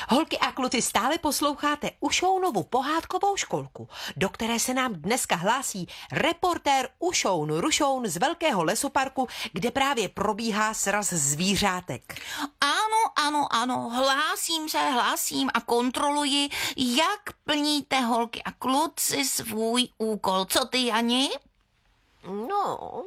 Holky a kluci, stále posloucháte Ušounovu pohádkovou školku, do které se nám dneska hlásí reportér Ušoun Rušoun z Velkého lesoparku, kde právě probíhá sraz zvířátek. Ano, hlásím a kontroluji, jak plníte holky a kluci svůj úkol. Co ty, Jani? No.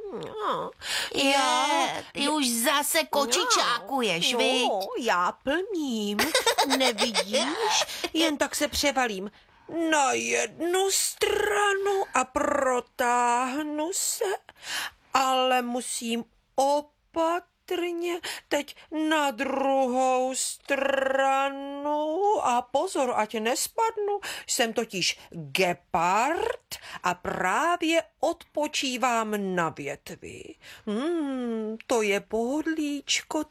Ty už zase kočičákuješ, viď? No, já plním. Nevidíš? Jen tak se převalím na jednu stranu a protáhnu se, ale musím opatrně teď na druhou stranu a pozor, ať nespadnu. Jsem totiž gepard a právě odpočívám na větvi. To je pohodlíčko.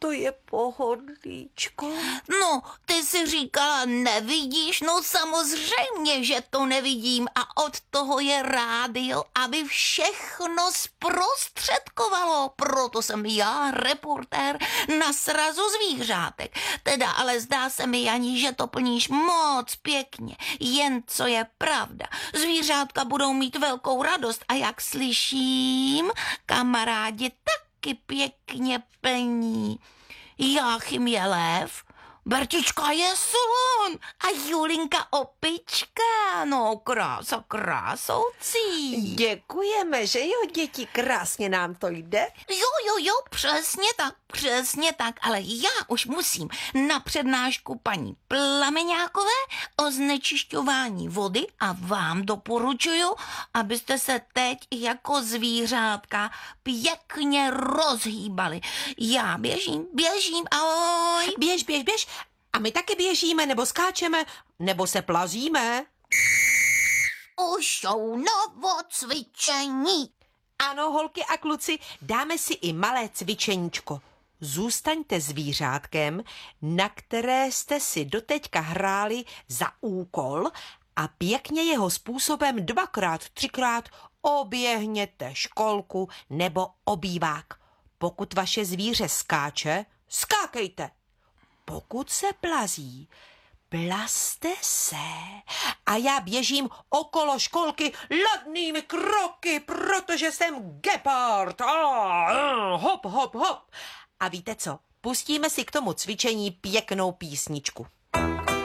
No, ty jsi říkala, nevidíš? No samozřejmě, že to nevidím a od toho je rádio, aby všechno zprostředkovalo. Proto jsem já reportér na srazu zvířátek. Teda ale zdá se mi, Jani, že to plníš moc pěkně. Jen co je pravda. Zvířátka budou mít velkou radost a jak slyším, kamarádi taky pěkně plní. Jáchym je lev, Bertička je slon a Julinka opička. No, krása krásoucí. Děkujeme, že jo, děti, krásně nám to jde. Jo, přesně tak, ale já už musím na přednášku paní Plameňákové o znečišťování vody a vám doporučuju, abyste se teď jako zvířátka pěkně rozhýbali. Já běžím, ahoj. Běž. A my taky běžíme, nebo skáčeme, nebo se plazíme. Ušounovo cvičení. Ano, holky a kluci, dáme si i malé cvičeníčko. Zůstaňte zvířátkem, na které jste si doteďka hráli za úkol a pěkně jeho způsobem 2x, 3x oběhněte školku nebo obývák. Pokud vaše zvíře skáče, skákejte. Pokud se plazí, plazte se. A já běžím okolo školky ladnými kroky, protože jsem gepard. Hop. A víte co? Pustíme si k tomu cvičení pěknou písničku.